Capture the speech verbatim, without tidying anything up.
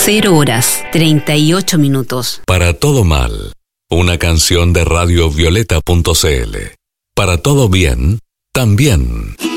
cero horas, treinta y ocho minutos. Para todo mal, una canción de radio violeta punto c l. Para todo bien, también.